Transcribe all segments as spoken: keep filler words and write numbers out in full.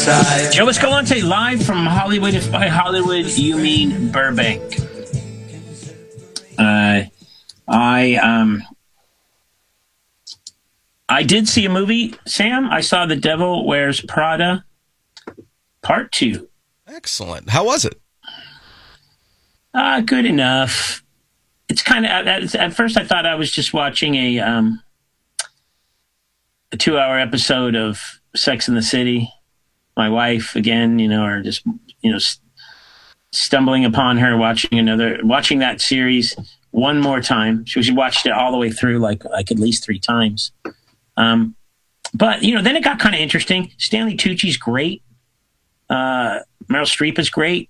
Joe Escalante live from Hollywood. If by Hollywood you mean Burbank. Uh, I um, I did see a movie, Sam. I saw The Devil Wears Prada, Part Two. Excellent. How was it? Uh, good enough. It's kind of at, at first I thought I was just watching a um, a two-hour episode of Sex and the City. My wife, again, you know, or just, you know, st- stumbling upon her watching another, watching that series one more time. She, she watched it all the way through, like, like at least three times. Um, but, you know, then it got kind of interesting. Stanley Tucci's great. Uh, Meryl Streep is great.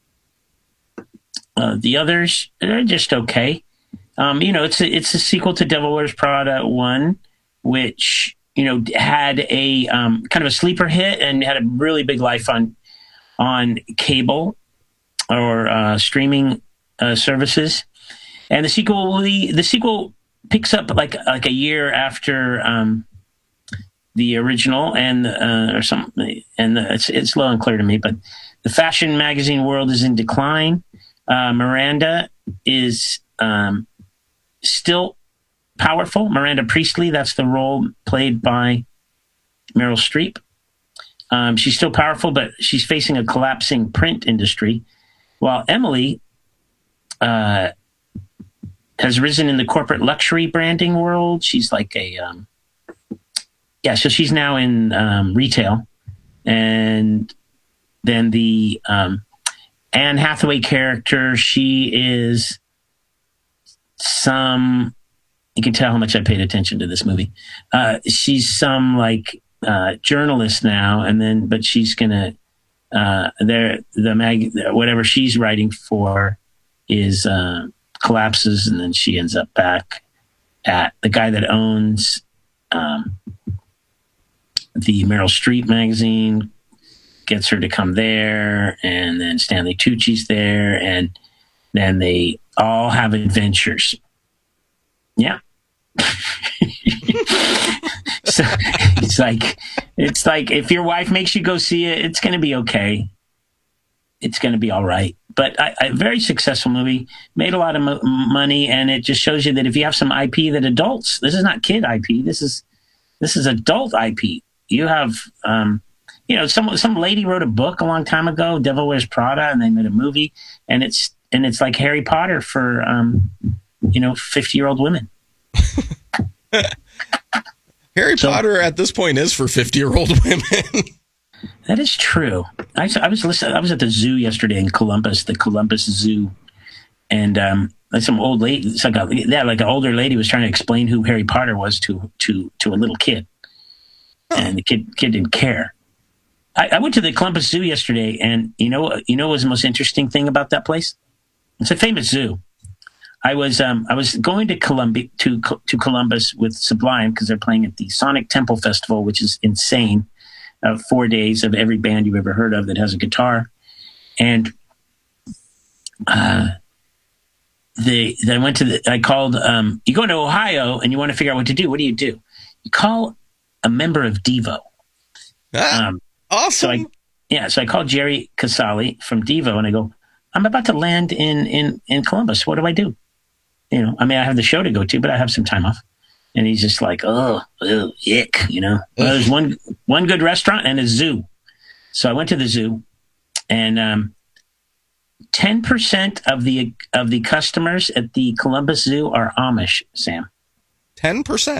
Uh, the others, they're just okay. Um, you know, it's a, it's a sequel to Devil Wears Prada one, which, you know, had a um, kind of a sleeper hit and had a really big life on on cable or uh, streaming uh, services. And the sequel, the, the sequel picks up like like a year after um, the original, and uh, or something. And the, it's it's low and clear to me, but the fashion magazine world is in decline. Uh, Miranda is um, still powerful. Miranda Priestley, that's the role played by Meryl Streep. Um, she's still powerful, but she's facing a collapsing print industry, while Emily uh, has risen in the corporate luxury branding world. She's like a, um, yeah, so she's now in um, retail. And then the um, Anne Hathaway character, she is some... You can tell how much I paid attention to this movie. Uh, she's some like uh, journalist now, and then but she's gonna uh, there the mag whatever she's writing for is uh, collapses, and then she ends up back at the guy that owns um, the Meryl Streep magazine. Gets her to come there, and then Stanley Tucci's there, and then they all have adventures. Yeah. So it's like it's like if your wife makes you go see it, it's going to be okay. It's going to be all right. But I, I, very successful movie, made a lot of mo- money, and it just shows you that if you have some I P that adults, this is not kid I P. This is this is adult I P. You have, um, you know, some some lady wrote a book a long time ago, Devil Wears Prada, and they made a movie, and it's and it's like Harry Potter for um, you know, fifty-year-old women. Harry so, Potter at this point is for fifty-year-old women. That is true. I, I was listening. I was at the zoo yesterday in Columbus, the Columbus Zoo, and um, like some old lady, it's like a, yeah, like an older lady was trying to explain who Harry Potter was to to to a little kid, oh. and the kid kid didn't care. I, I went to the Columbus Zoo yesterday, and you know you know what was the most interesting thing about that place? It's a famous zoo. I was um, I was going to Columbia to to Columbus with Sublime because they're playing at the Sonic Temple Festival, which is insane. Uh, four days of every band you've ever heard of that has a guitar, and uh, they I went to the I called. Um, you go to Ohio and you want to figure out what to do. What do you do? You call a member of Devo. Ah, um, awesome. So I, yeah, so I called Jerry Casale from Devo, and I go, I'm about to land in in in Columbus. What do I do? You know, I mean, I have the show to go to, but I have some time off. And he's just like, oh, oh yick, you know. Well, there's one one good restaurant and a zoo. So I went to the zoo, and um, ten percent of the of the customers at the Columbus Zoo are Amish, Sam. ten percent?